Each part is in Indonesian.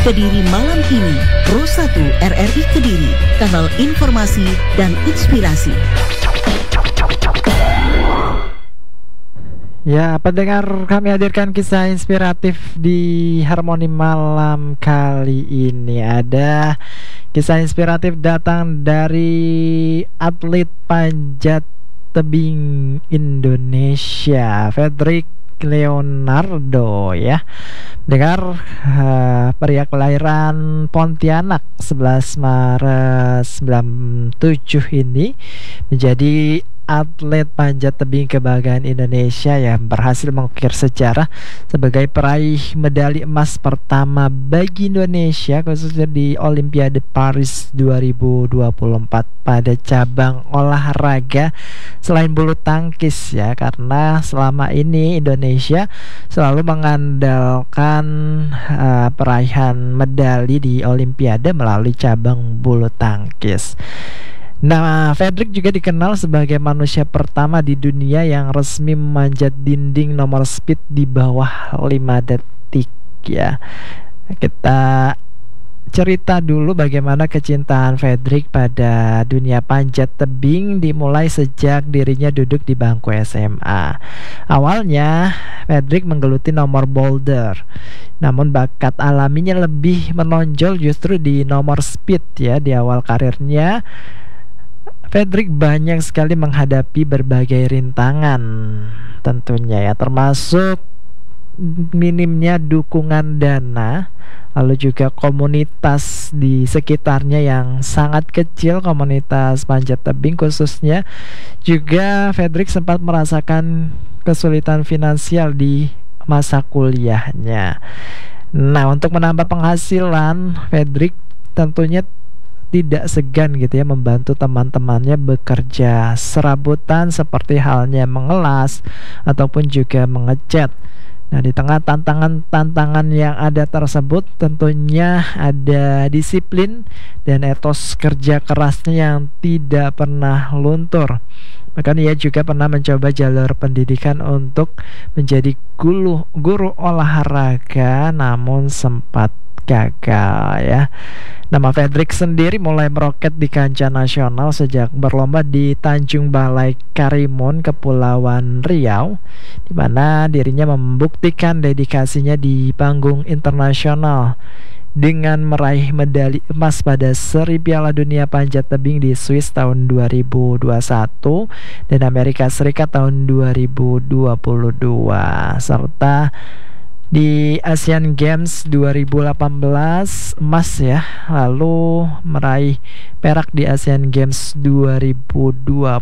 Kediri malam ini, Pro 1 RRI Kediri, kanal informasi dan inspirasi. Ya, pendengar, kami hadirkan kisah inspiratif di Harmoni Malam kali ini. Ada kisah inspiratif datang dari atlet panjat tebing Indonesia, Fredrik Leonardo ya. Dengar pria kelahiran Pontianak 11 Maret 97 ini menjadi atlet panjat tebing kebanggaan Indonesia yang berhasil mengukir sejarah sebagai peraih medali emas pertama bagi Indonesia khususnya di Olimpiade Paris 2024 pada cabang olahraga selain bulu tangkis ya, karena selama ini Indonesia selalu mengandalkan peraihan medali di Olimpiade melalui cabang bulu tangkis. Nah, Fredrik juga dikenal sebagai manusia pertama di dunia yang resmi memanjat dinding nomor speed di bawah 5 detik ya. Kita cerita dulu bagaimana kecintaan Fredrik pada dunia panjat tebing dimulai sejak dirinya duduk di bangku SMA. Awalnya Fredrik menggeluti nomor boulder, namun bakat alaminya lebih menonjol justru di nomor speed ya. Di awal karirnya Fredrik banyak sekali menghadapi berbagai rintangan tentunya ya, termasuk minimnya dukungan dana, lalu juga komunitas di sekitarnya yang sangat kecil, komunitas panjat tebing khususnya. Juga Fredrik sempat merasakan kesulitan finansial di masa kuliahnya. Nah, untuk menambah penghasilan, Fredrik tentunya tidak segan gitu ya membantu teman-temannya bekerja serabutan seperti halnya mengelas ataupun juga mengecat. Nah, di tengah tantangan-tantangan yang ada tersebut tentunya ada disiplin dan etos kerja kerasnya yang tidak pernah luntur. Bahkan ia juga pernah mencoba jalur pendidikan untuk menjadi guru olahraga, namun sempat gagal ya. Nama Fredrik sendiri mulai meroket di kancah nasional sejak berlomba di Tanjung Balai Karimun, Kepulauan Riau, di mana dirinya membuktikan dedikasinya di panggung internasional dengan meraih medali emas pada Seri Piala Dunia Panjat Tebing di Swiss tahun 2021 dan Amerika Serikat tahun 2022, serta di Asian Games 2018 emas ya, lalu meraih perak di Asian Games 2022.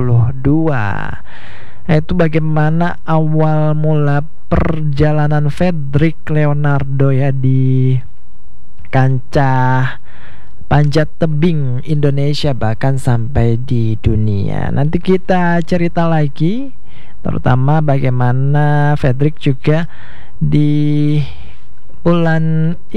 Nah, itu bagaimana awal mula perjalanan Fredrik Leonardo ya di kancah panjat tebing Indonesia bahkan sampai di dunia. Nanti kita cerita lagi terutama bagaimana Fredrik juga di bulan